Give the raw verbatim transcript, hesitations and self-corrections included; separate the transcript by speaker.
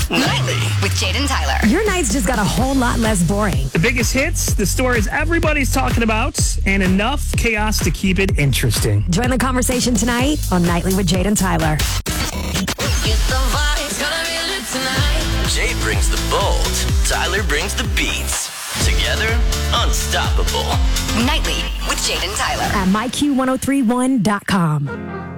Speaker 1: Nightly with Jaden Tyler.
Speaker 2: Your nights just got a whole lot less boring.
Speaker 3: The biggest hits, the stories everybody's talking about, and enough chaos to keep it interesting.
Speaker 2: Join the conversation tonight on Nightly with Jaden Tyler.
Speaker 4: Jay brings the bold, Tyler brings the beats. Together, unstoppable.
Speaker 1: Nightly with Jaden Tyler.
Speaker 2: At my Q one oh three one dot com.